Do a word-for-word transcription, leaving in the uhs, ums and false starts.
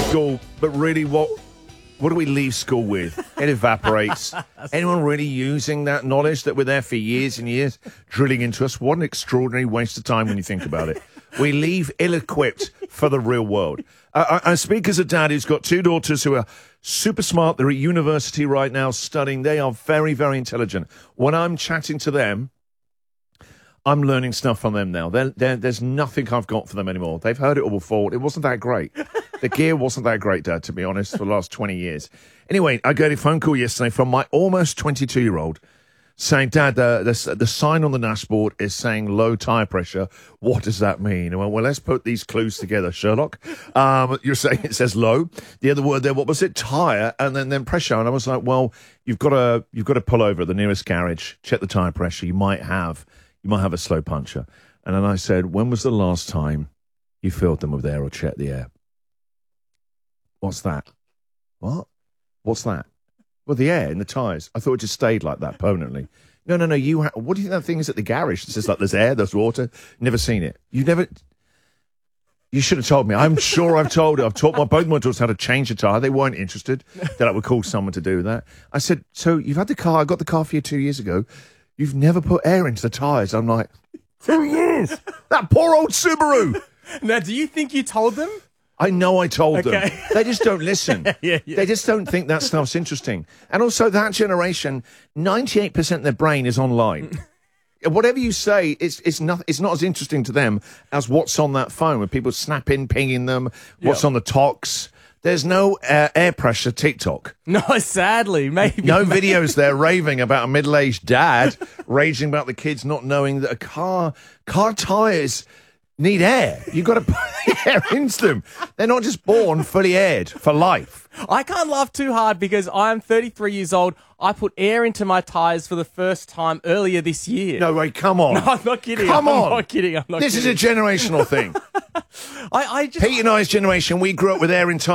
school, but really what what do we leave school with? It evaporates. Anyone really using that knowledge that we're there for years and years, drilling into us? What an extraordinary waste of time when you think about it. We leave ill-equipped for the real world. Uh, I, I speak as a dad who's got two daughters who are super smart. They're at university right now studying. They are very, very intelligent. When I'm chatting to them, I'm learning stuff from them now. They're, they're, there's nothing I've got for them anymore. They've heard it all before. It wasn't that great. The gear wasn't that great, Dad, to be honest, for the last twenty years. Anyway, I got a phone call yesterday from my almost twenty-two-year-old saying, Dad, the, the, the sign on the dashboard is saying low tire pressure. What does that mean? I went, well, let's put these clues together, Sherlock. Um, you're saying it says low. The other word there, what was it? Tire, and then, then pressure. And I was like, well, you've got to you've got to pull over at the nearest garage, check the tire pressure. You might have you might have a slow puncher. And then I said, when was the last time you filled them with air or checked the air? What's that? What? What's that? Well, the air in the tyres. I thought it just stayed like that permanently. No, no, no. You. Ha- what do you think that thing is at the garage? It says like there's air, there's water. Never seen it. You never. You should have told me. I'm sure I've told you. I've taught my both my daughters how to change a tyre. They weren't interested. That I would call someone to do that. I said, so you've had the car. I got the car for you two years ago. You've never put air into the tyres. I'm like, two years. That poor old Subaru. Now, do you think you told them? I know I told okay. them. They just don't listen. yeah, yeah. They just don't think that stuff's interesting. And also that generation, ninety-eight percent of their brain is online. Whatever you say, it's it's not it's not as interesting to them as what's on that phone, when people snapping, pinging them, what's yep. on the tox. There's no uh, air pressure TikTok. No, sadly, maybe. No maybe. videos there raving about a middle-aged dad raging about the kids not knowing that a car, car tyres need air. You've got to put the air into them. They're not just born fully aired for life. I can't laugh too hard because I'm thirty-three years old. I put air into my tyres for the first time earlier this year. No, wait, come on. No, I'm not kidding. Come I'm on. not kidding. I'm not this kidding. is a generational thing. I, I just... Pete and I's generation, we grew up with air in tyres.